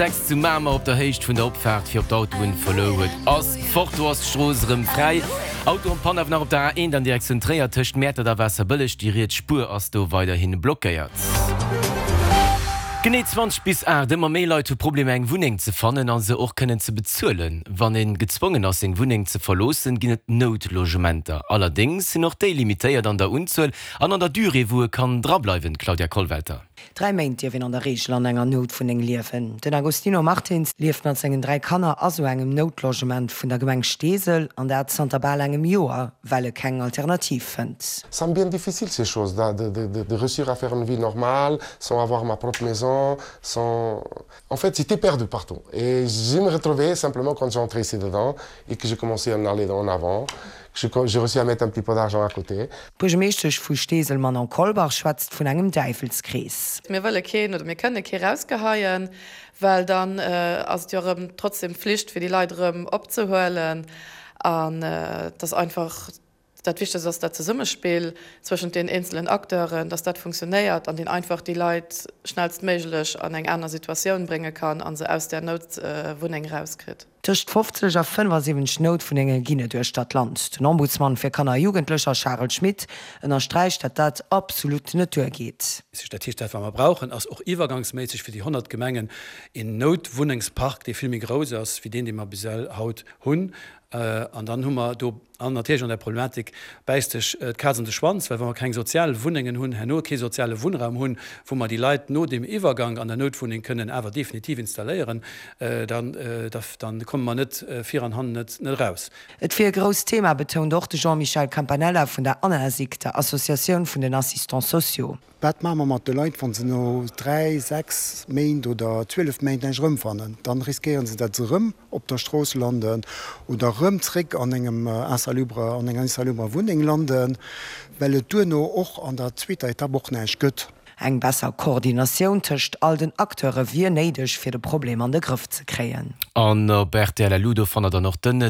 Text zu Mama op der Hecht vun der Opfahrt fir op d'Autoen verloet. Ass Fortwurstrosrem frei. Auto und Panne nach op der A1 an Direktion Träer töcht Mäter der Wasser bëllech, die riet Spur ass do weiterhin blockéiert. Gené 20 bis 8 immer méi Leute Probleme eng Wuning ze fannen an se och kënnen ze bezuelen. Wann en gezwungen ass eng Wuning ze verlosen, ginnet Notlogementer. Allerdings sind noch déi limitéiert an der Unzuel an der Dyre woe kann drableiwen, Claudia Kollwelter. 3 Meint Jewen an der Regel an enger Notvuning liefen. Den Agostino Martins lief an segen 3 Kanner aso engem Notlogement vun der Gemeng Stesel an der Santabal engem Joer, weil keng Alternativ fënnt. C'est bien difficile ces choses, de réussir à faire une vie normale, sans avoir ma propre maison, sans... En fait, j'étais perdu partout. Et je me retrouvais simplement quand j'entrais ici dedans et que j'ai commencé à en aller en avant. J'ai réussi à mettre un petit peu d'argent à côté. Puchmechtech vu Steselmann an Kolbach schwatzt vun engem Deifelskries. Mir wolle kennen oder mir können ke rausgeheien, weil dann as trotzdem Pflicht für die Leute opzuholen an das einfach dat wichtig ist, dass das Summespiel zwischen den einzelnen Akteuren, dass das funktioniert, an den einfach die Leute schnellstmöglich an eng einer Situation bringen kann, an sie aus der Notwohnung rauskriegt. Tcht 50 a 75 Notvuninge ginne durch Stadtland. Den Ombudsmann fir Kanner Jugendlöcher Charles Schmidt ënnerstreicht, dat absolut Natur geht. Dat wir brauchen ass auch übergangsmäßig für die 100 Gemengen in Notwohnungspark, die vielmi groß ist, wie den man bisel haut hunn. Und dann hummer do an an der Problematik beistech kasende Schwanz, weil wir kein soziale Wohnungen hunn, no ke soziale Wohnraum hunn, wo man die Leiit no dem Übergang an der Notwohnung können awer definitiv installieren, dann kommt man net 4 an Hand net raus. Et fir gros Thema betont doch de Jean-Michel Campanella vun der ANASIC, der Assoziation vun den Assistants Sociaux. Wat Mammer mat de Leiit van se no 3, 6 Meint oder 12 Meint eng rëmfannen. Dann riskieren se dat ze rëm op der Stroos landen oder rëmtrick an engem an eng insaluber Wuning landen, well et du no och an der Twitter Etaboch neich gëtt. Eng besser Koordination tëcht all den Akteure wie neidech fir de Problem an de Griff ze kreien. An Berthe Ludo fan der noch dënne